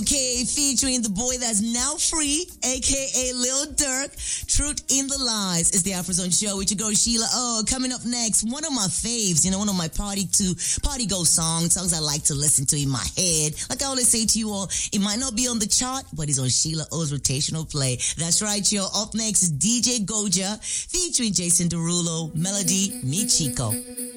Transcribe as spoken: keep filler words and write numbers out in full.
Okay, featuring the boy that's now free, aka Lil Durk. Truth in the Lies is the Afrozone show with your girl Sheila. Oh, coming up next, one of my faves, you know, one of my party to party go songs, songs I like to listen to in my head. Like I always say to you all, it might not be on the chart, but it's on Sheila O's rotational play. That's right, yo. Up next is D J Goja featuring Jason Derulo, Melody, Mi Chico.